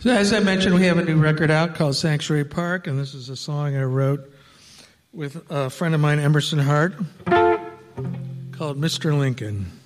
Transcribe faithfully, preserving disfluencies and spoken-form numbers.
So as I mentioned, we have a new record out called Sanctuary Park, and this is a song I wrote with a friend of mine, Emerson Hart, called Mister Lincoln.